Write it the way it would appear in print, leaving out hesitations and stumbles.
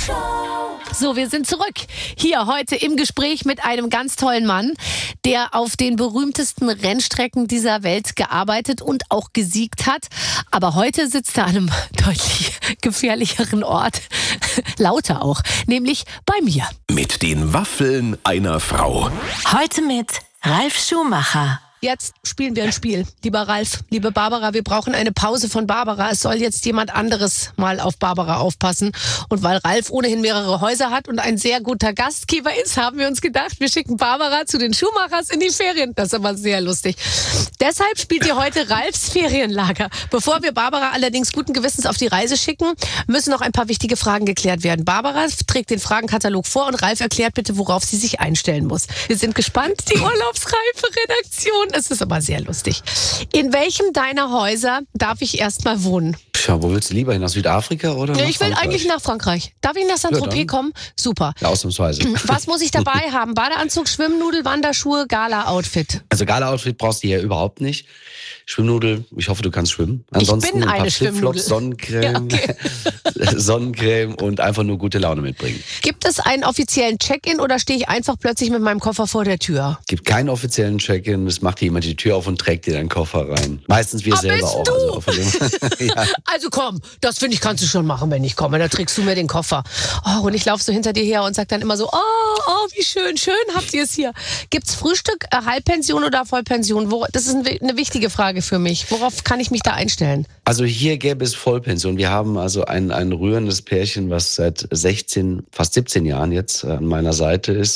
So, wir sind zurück. Hier heute im Gespräch mit einem ganz tollen Mann, der auf den berühmtesten Rennstrecken dieser Welt gearbeitet und auch gesiegt hat. Aber heute sitzt er an einem deutlich gefährlicheren Ort. Lauter auch, nämlich bei mir. Mit den Waffeln einer Frau. Heute mit Ralf Schumacher. Jetzt spielen wir ein Spiel. Lieber Ralf, liebe Barbara, wir brauchen eine Pause von Barbara. Es soll jetzt jemand anderes mal auf Barbara aufpassen. Und weil Ralf ohnehin mehrere Häuser hat und ein sehr guter Gastgeber ist, haben wir uns gedacht, wir schicken Barbara zu den Schumachers in die Ferien. Das ist aber sehr lustig. Deshalb spielt ihr heute Ralfs Ferienlager. Bevor wir Barbara allerdings guten Gewissens auf die Reise schicken, müssen noch ein paar wichtige Fragen geklärt werden. Barbara trägt den Fragenkatalog vor und Ralf erklärt bitte, worauf sie sich einstellen muss. Wir sind gespannt. Die urlaubsreife Redaktion. Es ist aber sehr lustig. In welchem deiner Häuser darf ich erstmal wohnen? Ja, wo willst du lieber hin? Nach Südafrika oder nach Ich will Frankreich? eigentlich nach Frankreich. Darf ich nach Saint-Tropez kommen? Super. Ja, ausnahmsweise. Was muss ich dabei haben? Badeanzug, Schwimmnudel, Wanderschuhe, Gala-Outfit. Also Gala-Outfit brauchst du hier überhaupt nicht. Schwimmnudel, ich hoffe, du kannst schwimmen. Ansonsten bin ein paar eine Flipflops, Sonnencreme, Ja, okay. Sonnencreme und einfach nur gute Laune mitbringen. Gibt es einen offiziellen Check-in oder stehe ich einfach plötzlich mit meinem Koffer vor der Tür? Gibt keinen offiziellen Check-in, es macht jemand die Tür auf und trägt dir deinen Koffer rein. Meistens wir selber bist auch. du? Also von dem, ja. Also komm, das finde ich, kannst du schon machen, wenn ich komme. Da trägst du mir den Koffer. Oh, und ich laufe so hinter dir her und sag dann immer so, oh, wie schön, schön habt ihr es hier. Gibt's Frühstück, Halbpension oder Vollpension? Das ist eine wichtige Frage für mich. Worauf kann ich mich da einstellen? Also hier gäbe es Vollpension. Wir haben also ein rührendes Pärchen, was seit 16, fast 17 Jahren jetzt an meiner Seite ist.